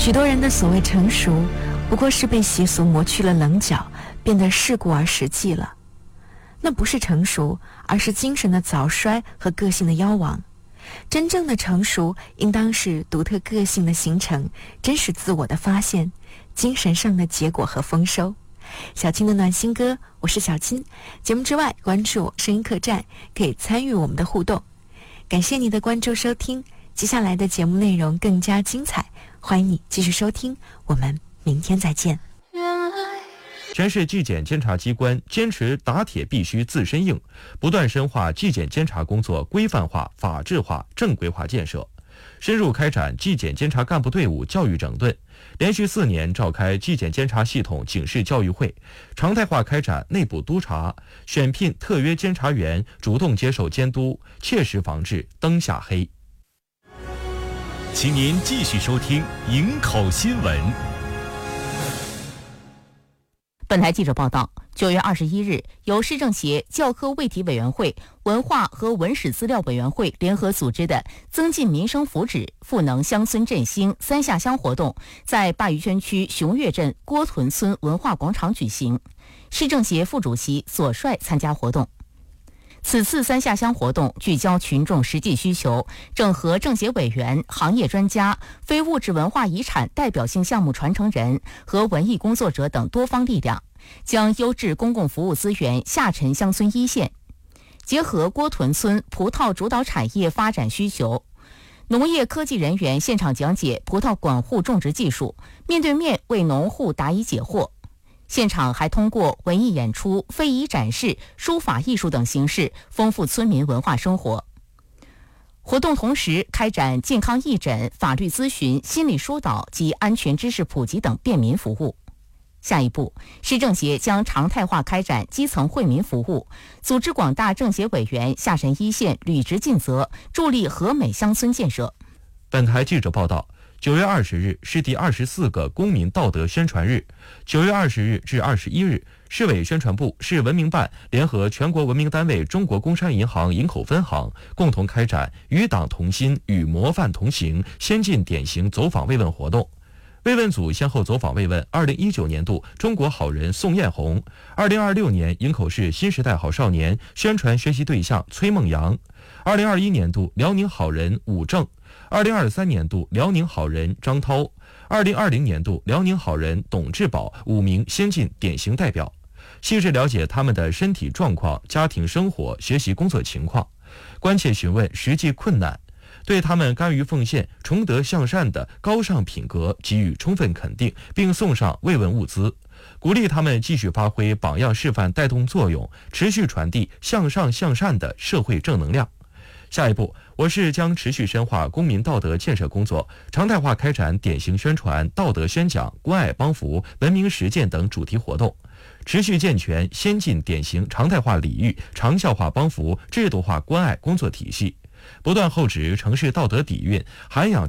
许多人的所谓成熟，不过是被习俗磨去了棱角，变得世故而实际了。那不是成熟，而是精神的早衰和个性的夭亡。真正的成熟，应当是独特个性的形成，真实自我的发现，精神上的结果和丰收。小青的暖心歌，我是小青。节目之外，关注声音客栈，可以参与我们的互动。感谢你的关注收听，接下来的节目内容更加精彩，欢迎你继续收听，我们明天再见。 全市纪检监察机关坚持打铁必须自身硬，不断深化纪检监察工作规范化、法治化、正规化建设，深入开展纪检监察干部队伍教育整顿，连续4年召开纪检监察系统警示教育会，常态化开展内部督查，选聘特约监察员，主动接受监督，切实防治灯下黑。 请您继续收听营口新闻。 本台记者报道，9月21日，由市政协教科卫体委员会、文化和文史资料委员会联合组织的增进民生福祉、赋能乡村振兴3下乡活动，在鲅鱼圈区熊岳镇郭屯村文化广场举行。市政协副主席索帅参加活动。此次3下乡活动聚焦群众实际需求，整合政协委员、行业专家、非物质文化遗产代表性项目传承人和文艺工作者等多方力量，将优质公共服务资源下沉乡村一线，结合郭屯村葡萄主导产业发展需求，农业科技人员现场讲解葡萄管护种植技术，面对面为农户答疑解惑。现场还通过文艺演出、非遗展示、书法艺术等形式丰富村民文化生活。活动同时开展健康义诊、法律咨询、心理疏导及安全知识普及等便民服务。下一步，市政协将常态化开展基层惠民服务，组织广大政协委员下沉一线，履职尽责，助力和美乡村建设。 本台记者报道，9月20日是第24个公民道德宣传日。9月20日至21日，市委宣传部、市文明办联合全国文明单位中国工商银行营口分行，共同开展与党同心、与模范同行先进典型走访慰问活动。慰问组先后走访慰问2019年度中国好人宋艳红，2026年营口市新时代好少年宣传学习对象崔梦阳，2021年度辽宁好人武正，2023年度辽宁好人张涛，2020年度辽宁好人董志宝5名先进典型代表，细致了解他们的身体状况、家庭生活、学习工作情况，关切询问实际困难，对他们甘于奉献、崇德向善的高尚品格给予充分肯定，并送上慰问物资，鼓励他们继续发挥榜样示范带动作用，持续传递向上向善的社会正能量。下一步，我市将持续深化公民道德建设工作，常态化开展典型宣传、道德宣讲、关爱帮扶、文明实践等主题活动，持续健全先进典型常态化礼遇、长效化帮扶、制度化关爱工作体系，不断厚植城市道德底蕴，涵养